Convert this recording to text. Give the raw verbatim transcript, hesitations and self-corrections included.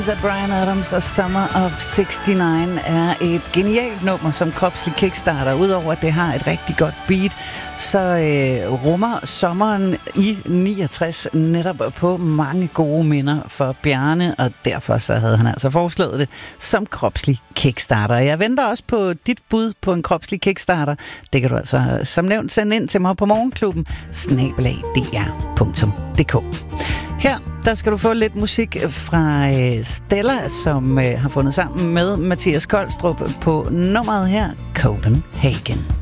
Så Bryan Adams og Summer of seksogtres er et genialt nummer som kropslig kickstarter. Udover at det har et rigtig godt beat, så øh, rummer sommeren i niogtres netop på mange gode minder for Bjarne, og derfor så havde han altså foreslået det som kropslig kickstarter. Jeg venter også på dit bud på en kropslig kickstarter. Det kan du altså som nævnt sende ind til mig på morgenklubben snabel-a d r punktum d k. Her, der skal du få lidt musik fra øh, Stella, som øh, har fundet sammen med Mathias Kolstrup på nummeret her, Copenhagen.